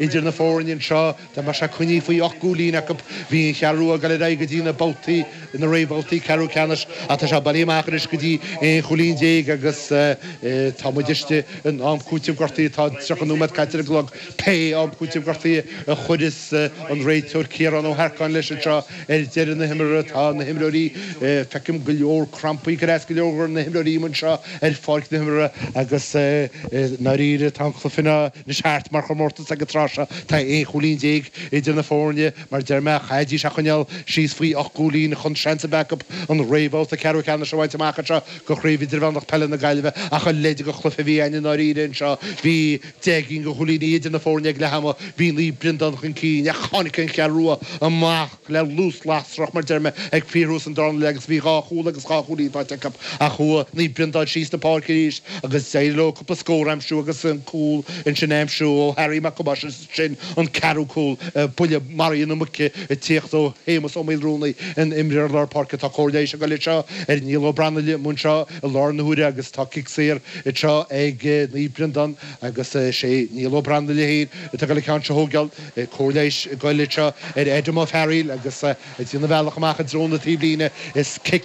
idir na fórnin seo tá mar se chuní faoi 8 gúlín ac bhí chearú a gal go dtína bouttaí na rébaltaí ceú ceannis a tá se bailíachris go dtí cholín déag agus táideiste an amcúteamh gortaí tá treanúmad caiitir glog pe amcúteamh gortaí a chudis an réitúir céan ó Harcáin leis seo dean na himire tá na himreirí fecim go leor crampaí go go leor na himreirí man seo fáic na himire agus na ríre tá chlufinna na seart mar chomórtas a go trása tá cholín déag idir na fórne mar dearme chaidí se chuneal síos faoi 8 gúlín chun seansa backup an rébal a ceú ceanna se bhainte amachcha go chréomh idir bhannach pelle na gaiileh a chu leidir go chlufa bhí aine na ríre seo bhí degin go cholín idir na fórne le hama bhí lí brindan chun cín a chonacin cearrua amach le lús lasrach mar derme ag fíús an darn legus bhí gáúla agus gáúlí bhainte a chua ní brindan síos na páirciríis agus déló cuppa scóramsú agus an cúl in sinnéimsú ó Harry Macobas sin an carúcúl buile maríon na muce tíochtó hémas ó méilrúnaí in imrear lár parca tá cordéis a go le seo níl brandile mún seo a lár na húre agus tá cic sér seo ag ní brindan agus sé níl brandile héin tá go le cean se hógeal cordéis goile seo Adam of Harry agus tína bhealach amach a drona tíblíine is cic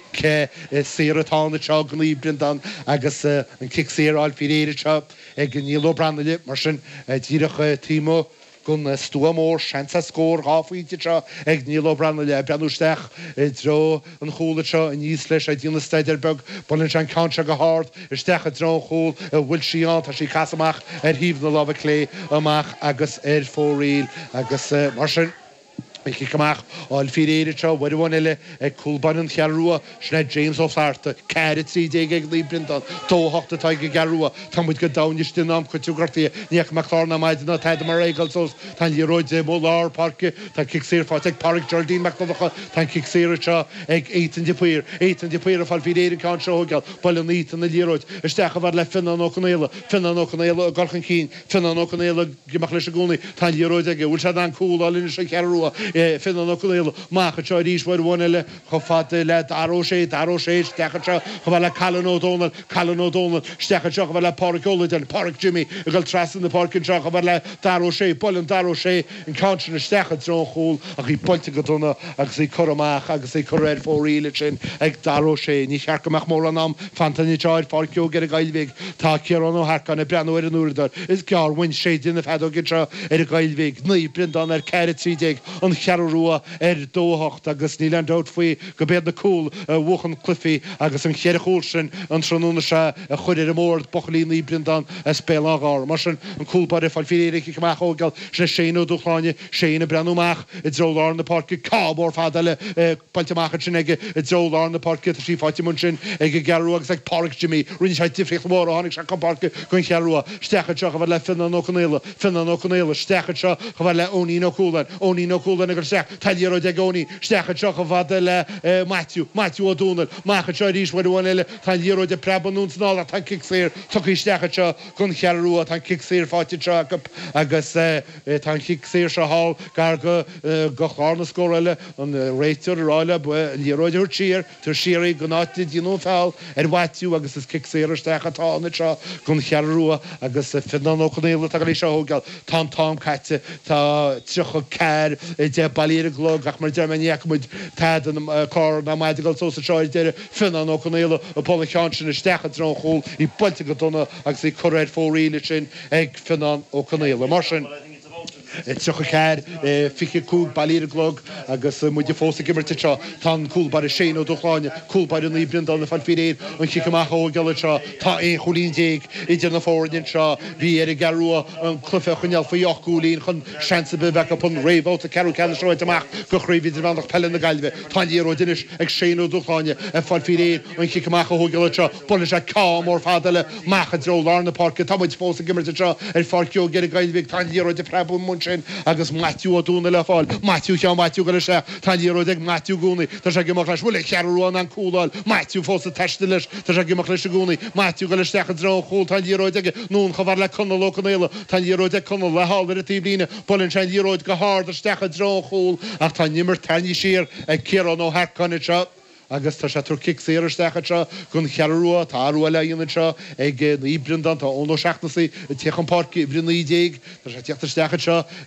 sératána seo go ní brindan agus an cic séráil fi réire seo ag níl brandile mar sin tíirecha tímo gon stúamór seansa scór gáfuoite seo ag níl brandile le breanúisteach dro an chola seo in níos leis a dtíanana Steiderbeg bolin se an cáse go háart isteach a dro chól bhfuil síán tá sí casamach híomh na lábha clé amach agus fóríl agus mar sin Mickey Camach, all Fidere Chow, where one ele, a Coolban and Charua, Schned James of Sarta, Carrot Sea Dig Librinton, Toe Hawk the Tiger Garua, Tom would go down your stinam, Kutugrati, Niak Maclorna might not had Maragals, Tan Yeroid Molar Park, Tan Kicksir for Tech Park, Jardine Maclocha, Tan Kicksir, Egg 8 and the Puir of Alfidere Count Showgal, Polonite and the Yeroid, a stack of our left Finnan O'Connell, Gorkin Keen, Finnan O'Connell, Gimaklishaguni, Tan Yeroid, which had cool all in Shakarua. Finnan O'Connell, Mark Choidish, where one ele, Hofat let Aroshe, Staccacha, Havala Callan O'Donnell, Staccacha, Havala Park Olden, Park Jimmy, a girl trust in the park and Jock, Havala Daroshe, Pollen Daroshe, and Council Staccat John Hole, a Ripontigatona, Axi Koramach, Axi Corred for Relichin, Eg Daroshe, Nishakamach Moranam, Fantani Child, Parkio, get a Gailvig, Takirono Harkan, a Brano and Urda, is Gar, wind shades in the Fadogitra, a Gailvig, Nui Brindan, Carrot Sea Dig, on Charrua, Dóhocht, agus Nílan Doutfui, Gobed the Cool, Wochen Cliffy, agus an Cherholschen, and Tronunasha, a Hudir Mord, Bochlin Brindan, a Spelagar, Martian, and Coolbar if Alfiri Kamachogel, Shane O'Duchlanya, Shane Branumach, it's all on the park, Cabor Fadale, Pantamachinege, it's all on the park, she Fatimunchin, Ege Garuags like Park Jimmy, Rinchai Tifrik War, Onyx Park, going Charrua, Staccacha of a left Finnan O'Connell, Staccacha of a Oni no Cool and a sack, Taliero Degoni, Staccacha of Adela, Matthew O'Donnell, Machacharish, where one Taliero de Prabanuns, Nala, Tankixir, Toki Staccacha, Gun Charrua, Tankixir, Fatichak, Agus, Tankixir Shahal, Garga, Gocharna Scorella, on the Rater, Rolla, Leroy Cheer, Tertiary, Gunati, you know, Foul, and Watu, Agus Kixir, Staccata on the Cha, Gun Charrua, Agus Finnan O'Connell, Tagalisha Hogal, Tom Cat, Ticho Cad, Ballyr Glog, Achmar Germaniac with Tad and Car, Namadical Social Choice, Finnan O'Connell, Apollo Conscious, and Staccatron Hole, he Pontigatona, Axi Corred for Relichin, Egg Finnan O'Connell, Martian. It's a cad, Fiki Cool, Ballyr Glog, Agus Mudifos, Gimmerticha, Tan Cool by the Shane O'Duchlanya, Cool by the Libyan on the Fanfide, and Kikamaho Galacha, Ta Hulin Jake, Ijan the Forward in Shaw, Viera Garua, and Cliff Hunel for Yokulin, Hun Shansabe back upon Rave out the Carol Can show at the Mach, Gochravi, the Randall Pell in the Galve, Tanjiro Dinish, Shane O'Duchlanya, and Fanfide, and Kikamaho Galacha, Polisha Calm or Fadele, Machadro, Larna Park, Tamid Sports, Gimmerticha, and Farkio get a Galvic, Tanjiro de Prabum Munchin. Agus Matthew O'Donnell le fall Matthew go se Tanjiro de Matthew Guni tá sé gimach bhfuil chearú an cúdáil Matthew fósa teiste leis tá sé gimach leis Guni Matthew go le stecha dro chul Tanjiro de nún chafar le Conal O'Connell Tanjiro de Conal le hall ar a tíblíne bolin Tanjiro go hard a stecha dro chul ach tá nimmer tanni sir ag Kieran ó Harcáin seo agus tá sé tur kick séir stecha gon chearúa tá ruile inna ag Ibrindan tá ónó seachnasaí techan park Ibrinna déag tá sé teachta stecha